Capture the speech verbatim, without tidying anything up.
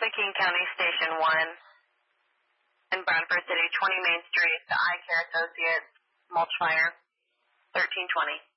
McKean County Station one in Bradford City, twenty Main Street, the Eye Care Associates, mulch fire, thirteen twenty.